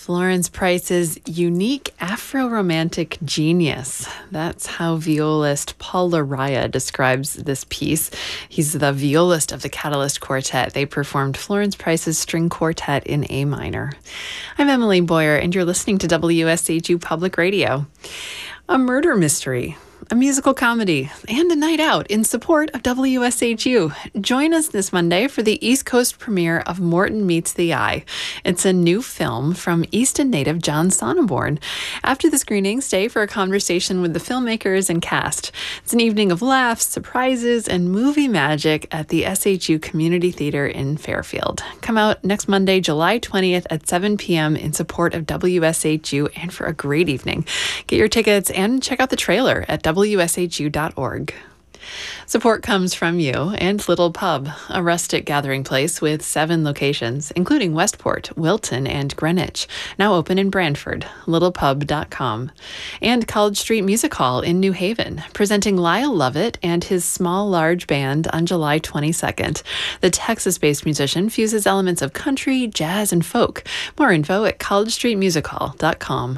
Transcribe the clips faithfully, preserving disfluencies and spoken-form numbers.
Florence Price's unique Afro-Romantic genius. That's how violist Paul Laraya describes this piece. He's the violist of the Catalyst Quartet. They performed Florence Price's string quartet in A minor. I'm Emily Boyer, and you're listening to W S H U Public Radio. A murder mystery, a musical comedy, and a night out in support of W S H U. Join us this Monday for the East Coast premiere of Morton Meets the Eye. It's a new film from Easton native John Sonneborn. After the screening, stay for a conversation with the filmmakers and cast. It's an evening of laughs, surprises, and movie magic at the S H U Community Theater in Fairfield. Come out next Monday, July twentieth at seven p.m. in support of W S H U and for a great evening. Get your tickets and check out the trailer at W S H U dot org. Support comes from you and Little Pub, a rustic gathering place with seven locations, including Westport, Wilton, and Greenwich, now open in Brantford, little pub dot com. And College Street Music Hall in New Haven, presenting Lyle Lovett and his Small Large Band on July twenty-second. The Texas-based musician fuses elements of country, jazz, and folk. More info at college street music hall dot com.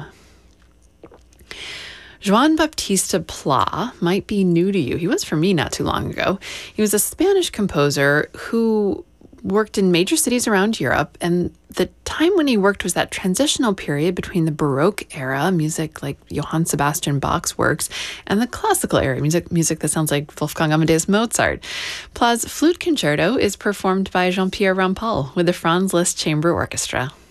Joan Baptista Pla might be new to you. He was for me not too long ago. He was a Spanish composer who worked in major cities around Europe, and the time when he worked was that transitional period between the Baroque era, music like Johann Sebastian Bach's works, and the classical era, music music that sounds like Wolfgang Amadeus Mozart. Pla's flute concerto is performed by Jean-Pierre Rampal with the Franz Liszt Chamber Orchestra.